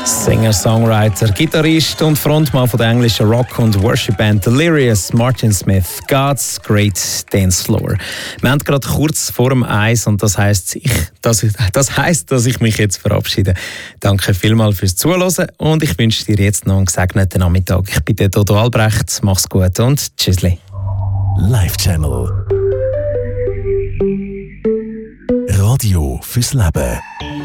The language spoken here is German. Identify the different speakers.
Speaker 1: Singer-Songwriter, Gitarrist und Frontmann von der englischen Rock- und Worship-Band Delirious, Martin Smith, God's Great Dance Floor. Wir haben gerade kurz vor dem Eis und das heisst, dass ich mich jetzt verabschiede. Danke vielmals fürs Zuhören und ich wünsche dir jetzt noch einen gesegneten Nachmittag. Ich bin der Dodo Albrecht, mach's gut und tschüssli.
Speaker 2: Live Channel. Radio fürs Leben.